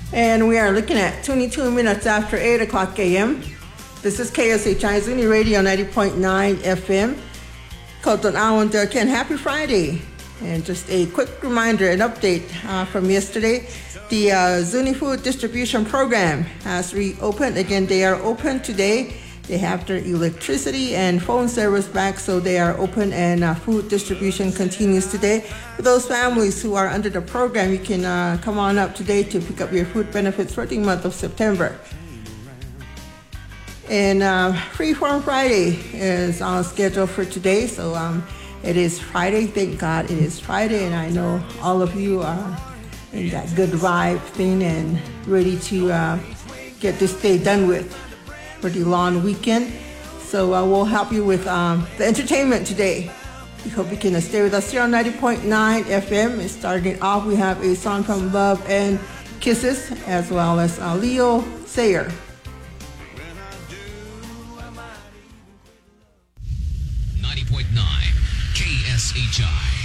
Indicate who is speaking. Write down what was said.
Speaker 1: And we are looking at 22 minutes after 8 o'clock a.m. This is KSHI Zuni Radio 90.9 FM. Koton Awon Ken. Happy Friday. And just a quick reminder, an update from yesterday. The Zuni Food Distribution Program has reopened. Again, they are open today. They have their electricity and phone service back, so they are open, and food distribution continues today. For those families who are under the program, you can come on up today to pick up your food benefits for the month of September. And Freeform Friday is on schedule for today, so it is Friday. Thank God it is Friday, and I know all of you are in that good vibe thing and ready to get this day done with for the long weekend. So we'll help you with the entertainment today. We hope you can stay with us here on 90.9 FM. And starting off, we have a song from Love and Kisses, as well as Leo Sayer.
Speaker 2: 90.9 KSHI.